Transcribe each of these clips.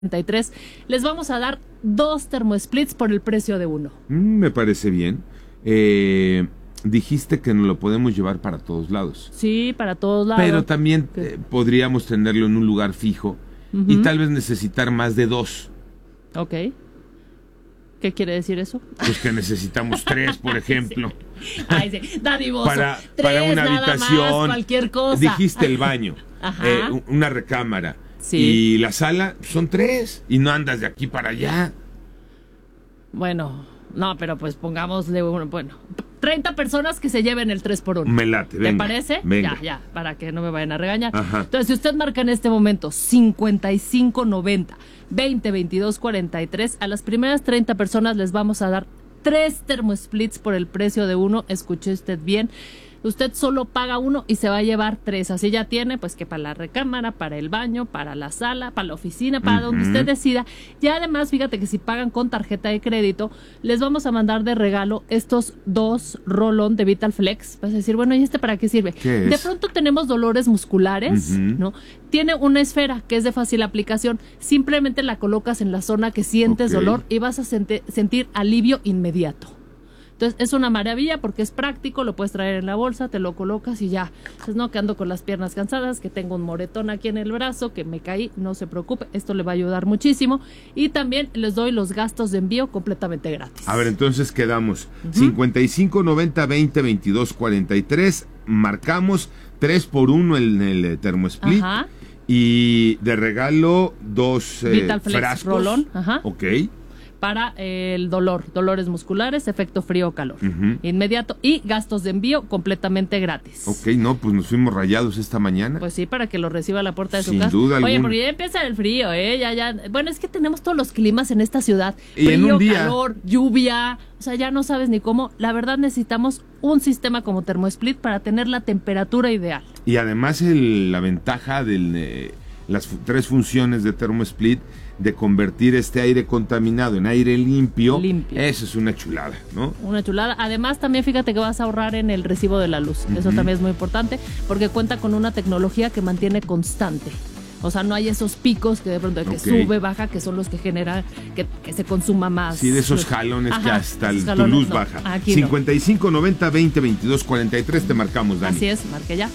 33, les vamos a dar 2 termosplits por el precio de uno. Me parece bien. Dijiste que nos lo podemos llevar para todos lados. Sí, para todos lados. Pero también podríamos tenerlo en un lugar fijo y tal vez necesitar más de 2. Ok. ¿Qué quiere decir eso? Pues que necesitamos 3, por ejemplo. Sí. Ay, sí, dadivoso. Para 3, una habitación. Más, cualquier cosa. Dijiste el baño, una recámara. Sí. Y la sala son 3 y no andas de aquí para allá. Bueno, no, pero pues pongámosle uno, 30 personas que se lleven el 3x1. Me late, venga. ¿Te parece? Venga. Ya, para que no me vayan a regañar. Ajá. Entonces, si usted marca en este momento 5590 202243, a las primeras 30 personas les vamos a dar 3 termosplits por el precio de uno. Escuche usted bien. Usted solo paga uno y se va a llevar 3. Así ya tiene, pues, que para la recámara, para el baño, para la sala, para la oficina, para donde usted decida. Y además, fíjate que si pagan con tarjeta de crédito, les vamos a mandar de regalo estos 2 rolón de Vital Flex. Vas a decir, bueno, ¿y este para qué sirve? ¿Qué es? De pronto tenemos dolores musculares, ¿no? Tiene una esfera que es de fácil aplicación. Simplemente la colocas en la zona que sientes dolor y vas a sentir alivio inmediato. Entonces, es una maravilla porque es práctico, lo puedes traer en la bolsa, te lo colocas y ya. Entonces, no, que ando con las piernas cansadas, que tengo un moretón aquí en el brazo, que me caí, no se preocupe, esto le va a ayudar muchísimo. Y también les doy los gastos de envío completamente gratis. A ver, entonces quedamos 55 90 20 22 43, marcamos 3x1 en el termosplit. Ajá. Y de regalo 2 Vital Flex frascos. rolón. Ajá. Ok. Para el dolores musculares, efecto frío o calor, inmediato, y gastos de envío completamente gratis. Ok, no, pues nos fuimos rayados esta mañana. Pues sí, para que lo reciba a la puerta de su Sin casa. duda Oye, alguna. porque ya empieza el frío, ya. Bueno, es que tenemos todos los climas en esta ciudad. Y Frío, en un día, calor, lluvia, o sea, ya no sabes ni cómo. La verdad necesitamos un sistema como Termosplit para tener la temperatura ideal. Y además la ventaja de las 3 funciones de Termosplit de convertir este aire contaminado en aire limpio. Eso es una chulada, ¿no? Una chulada. Además, también fíjate que vas a ahorrar en el recibo de la luz. Eso también es muy importante porque cuenta con una tecnología que mantiene constante. O sea, no hay esos picos que de pronto sube, baja, que son los que generan que se consuma más. Sí, de esos jalones que hasta tu luz baja. 55 90 20 22 43 te marcamos, Dani. Así es, marque ya.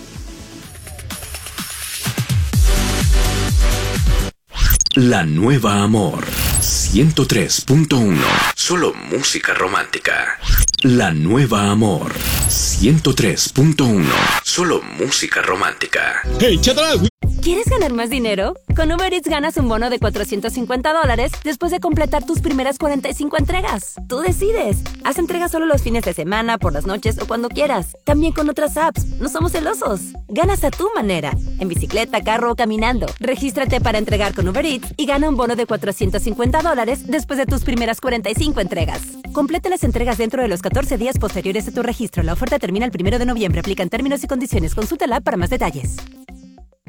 La Nueva Amor 103.1. Solo música romántica. La Nueva Amor 103.1. Solo música romántica. ¡Hey, chatrás! ¿Quieres ganar más dinero? Con Uber Eats ganas un bono de $450 después de completar tus primeras 45 entregas. Tú decides. Haz entregas solo los fines de semana, por las noches o cuando quieras. También con otras apps. No somos celosos. Ganas a tu manera. En bicicleta, carro o caminando. Regístrate para entregar con Uber Eats y gana un bono de $450 después de tus primeras 45 entregas. Completa las entregas dentro de los 14 días posteriores a tu registro. La oferta termina el 1 de noviembre. Aplican términos y condiciones. Consulta la app para más detalles.